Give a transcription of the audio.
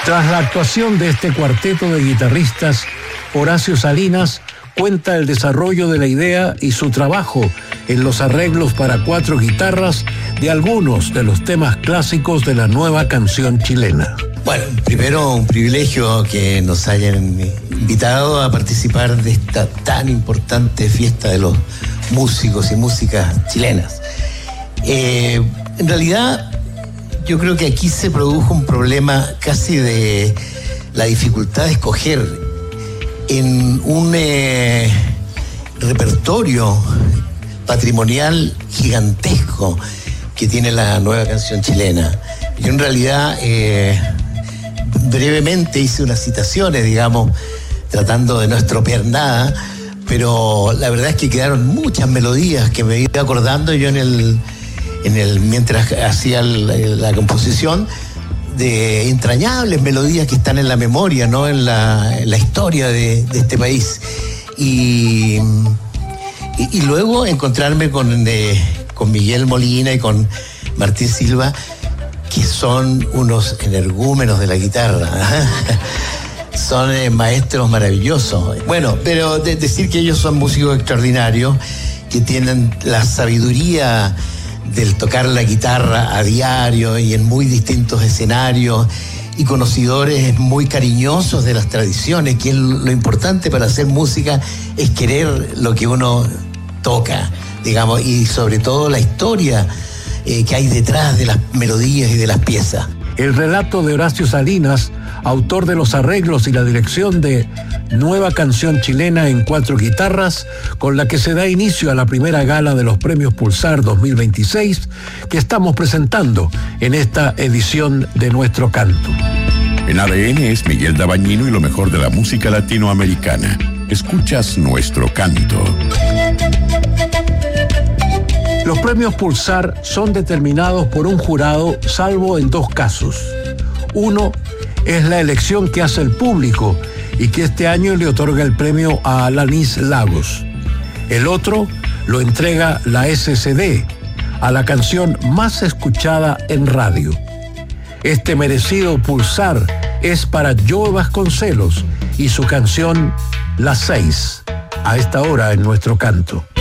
Tras la actuación de este cuarteto de guitarristas, Horacio Salinas cuenta el desarrollo de la idea y su trabajo en los arreglos para 4 guitarras de algunos de los temas clásicos de la nueva canción chilena. Bueno, primero un privilegio que nos hayan invitado a participar de esta tan importante fiesta de los músicos y músicas chilenas. En realidad, yo creo que aquí se produjo un problema casi de la dificultad de escoger en un repertorio patrimonial gigantesco que tiene la nueva canción chilena. Yo en realidad brevemente hice unas citaciones, digamos, tratando de no estropear nada, pero la verdad es que quedaron muchas melodías que me iba acordando yo mientras hacía la composición, de entrañables melodías que están en la memoria, ¿no? en la historia de este país. Y luego encontrarme con Miguel Molina y con Martín Silva, que son unos energúmenos de la guitarra. Son maestros maravillosos. Bueno, pero decir que ellos son músicos extraordinarios, que tienen la sabiduría del tocar la guitarra a diario y en muy distintos escenarios, y conocedores muy cariñosos de las tradiciones, que lo importante para hacer música es querer lo que uno toca, digamos, y sobre todo la historia que hay detrás de las melodías y de las piezas. El relato de Horacio Salinas, autor de los arreglos y la dirección de Nueva Canción Chilena en 4 guitarras, con la que se da inicio a la primera gala de los Premios Pulsar 2026, que estamos presentando en esta edición de Nuestro Canto. En ADN es Miguel Dabañino y lo mejor de la música latinoamericana. Escuchas Nuestro Canto. Los premios Pulsar son determinados por un jurado, salvo en 2 casos. Uno es la elección que hace el público y que este año le otorga el premio a Alanis Lagos. El otro lo entrega la SCD a la canción más escuchada en radio. Este merecido Pulsar es para Joe Vasconcelos y su canción Las 6, a esta hora en Nuestro Canto.